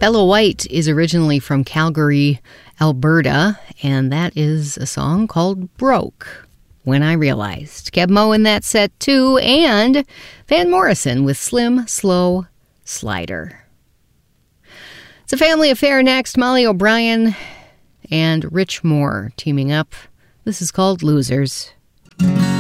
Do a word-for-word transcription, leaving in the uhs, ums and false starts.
Bella White is originally from Calgary, Alberta, and that is a song called Broke, When I Realized. Keb Mo in that set too, and Van Morrison with Slim Slow Slider. It's a family affair next. Molly O'Brien and Rich Moore teaming up. This is called Losers.